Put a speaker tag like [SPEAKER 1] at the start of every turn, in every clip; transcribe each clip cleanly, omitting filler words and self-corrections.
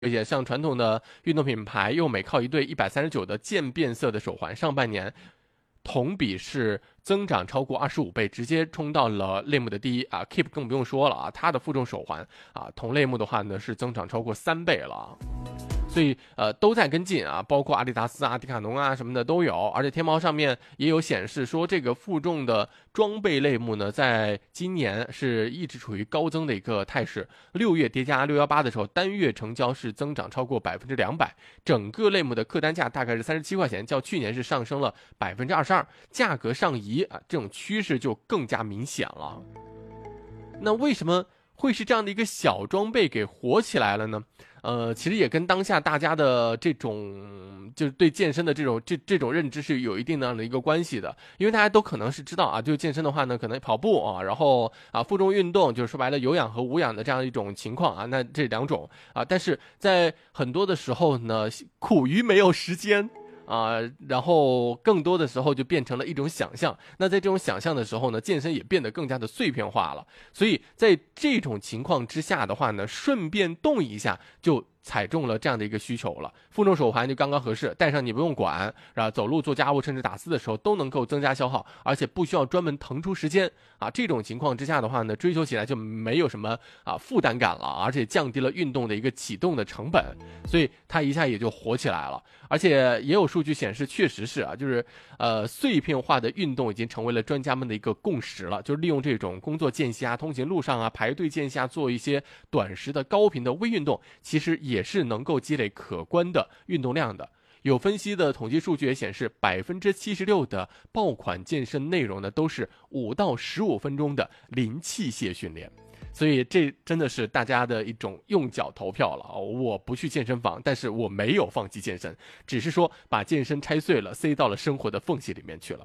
[SPEAKER 1] 而且像传统的运动品牌，又每靠一对139的渐变色的手环，上半年同比是增长超过25倍，直接冲到了类目的第一啊。Keep 更不用说了啊，它的负重手环啊，同类目的话呢是增长超过3倍了。所以都在跟进啊，包括阿迪达斯啊、迪卡侬啊什么的都有，而且天猫上面也有显示说，这个负重的装备类目呢，在今年是一直处于高增的一个态势。6月叠加618的时候，单月成交是增长超过200%，整个类目的客单价大概是37块钱，较去年是上升了22%，价格上移啊，这种趋势就更加明显了。那为什么会是这样的一个小装备给火起来了呢？其实也跟当下大家的这种就是对健身的这种认知是有一定的一个关系的，因为大家都可能是知道啊，就健身的话呢，可能跑步啊，然后啊负重运动，就是说白了有氧和无氧的这样一种情况啊，那这两种啊，但是在很多的时候呢，苦于没有时间。然后更多的时候就变成了一种想象。那在这种想象的时候呢，健身也变得更加的碎片化了。所以在这种情况之下的话呢，顺便动一下就踩中了这样的一个需求了。负重手环就刚刚合适，戴上你不用管，走路做家务甚至打字的时候都能够增加消耗，而且不需要专门腾出时间啊。这种情况之下的话呢，追求起来就没有什么负担感了，而且降低了运动的一个启动的成本，所以它一下也就火起来了。而且也有数据显示，确实是就是碎片化的运动已经成为了专家们的一个共识了，就是利用这种工作间隙啊、通勤路上啊、排队间隙啊做一些短时的高频的微运动，其实也是能够积累可观的运动量的。有分析的统计数据也显示，76%的爆款健身内容呢都是5到15分钟的零器械训练。所以这真的是大家的一种用脚投票了。我不去健身房，但是我没有放弃健身，只是说把健身拆碎了，塞到了生活的缝隙里面去了。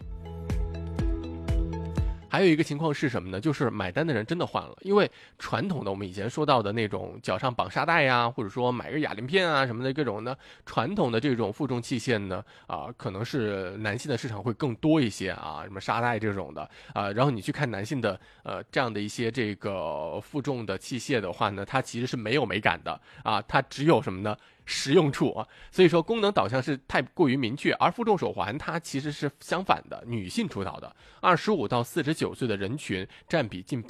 [SPEAKER 1] 还有一个情况是什么呢？就是买单的人真的换了，因为传统的我们以前说到的那种脚上绑沙袋呀，或者说买个哑铃片啊什么的各种呢，传统的这种负重器械呢，可能是男性的市场会更多一些啊，什么沙袋这种的然后你去看男性的这样的一些这个负重的器械的话呢，它其实是没有美感的啊，它只有什么呢？实用处啊，所以说功能导向是太过于明确，而负重手环它其实是相反的，女性主导的，25到49岁的人群占比近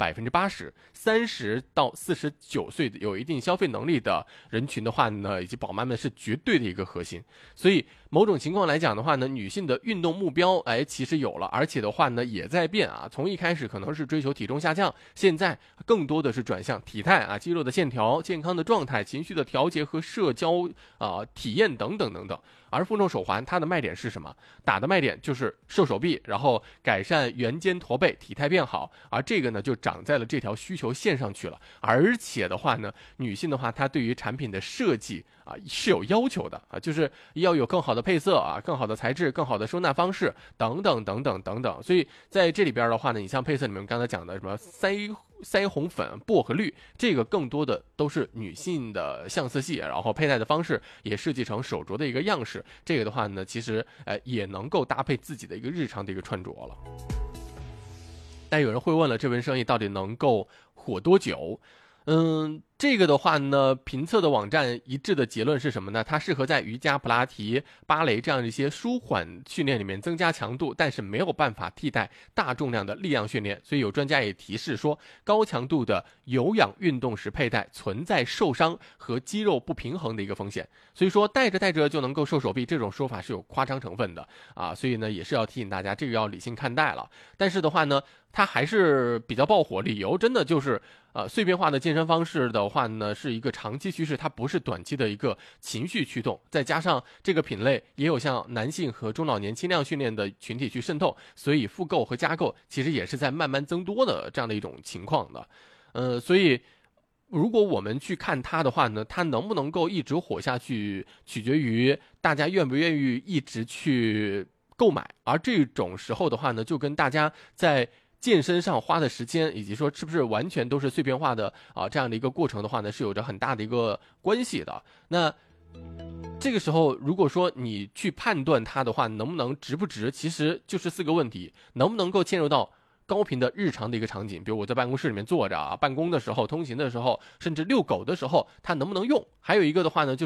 [SPEAKER 1] 80%，30到49岁的有一定消费能力的人群的话呢，以及宝妈们是绝对的一个核心，所以某种情况来讲的话呢，女性的运动目标其实有了，而且的话呢也在变啊，从一开始可能是追求体重下降，现在更多的是转向体态啊、肌肉的线条、健康的状态、情绪的调节和社交体验等等等等。而负重手环它的卖点是什么？打的卖点就是瘦手臂，然后改善圆肩驼背，体态变好，而这个呢就长在了这条需求线上去了。而且的话呢，女性的话她对于产品的设计是有要求的就是要有更好的配色更好的材质、更好的收纳方式等等等等等等。所以在这里边的话呢，你像配色里面刚才讲的什么腮红粉、薄荷绿，这个更多的都是女性的相色系，然后佩戴的方式也设计成手镯的一个样式。这个的话呢，其实也能够搭配自己的一个日常的一个穿着了。但有人会问了，这门生意到底能够火多久？这个的话呢，评测的网站一致的结论是什么呢？它适合在瑜伽、普拉提、芭蕾这样一些舒缓训练里面增加强度，但是没有办法替代大重量的力量训练。所以有专家也提示说，高强度的有氧运动时佩戴存在受伤和肌肉不平衡的一个风险。所以说戴着戴着就能够瘦手臂，这种说法是有夸张成分的所以呢也是要提醒大家，这个要理性看待了。但是的话呢，它还是比较爆火，理由真的就是碎片化的健身方式的话呢，是一个长期趋势，它不是短期的一个情绪驱动。再加上这个品类也有像男性和中老年轻量训练的群体去渗透，所以复购和加购其实也是在慢慢增多的这样的一种情况的。所以如果我们去看它的话呢，它能不能够一直火下去，取决于大家愿不愿意一直去购买。而这种时候的话呢，就跟大家在健身上花的时间，以及说是不是完全都是碎片化的这样的一个过程的话呢，是有着很大的一个关系的。那这个时候如果说你去判断它的话能不能值不值，其实就是4个问题：能不能够嵌入到高频的日常的一个场景，比如我在办公室里面坐着啊，办公的时候、通勤的时候，甚至遛狗的时候，它能不能用？还有一个的话呢，